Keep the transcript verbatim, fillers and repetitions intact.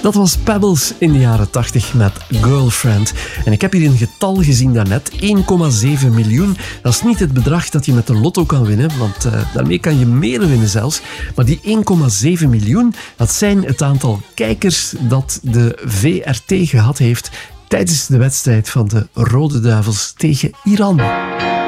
Dat was Pebbles in de jaren tachtig met Girlfriend. En ik heb hier een getal gezien daarnet, één komma zeven miljoen. Dat is niet het bedrag dat je met de lotto kan winnen, want uh, daarmee kan je meer winnen zelfs. Maar die één komma zeven miljoen, dat zijn het aantal kijkers dat de V R T gehad heeft tijdens de wedstrijd van de Rode Duivels tegen Iran.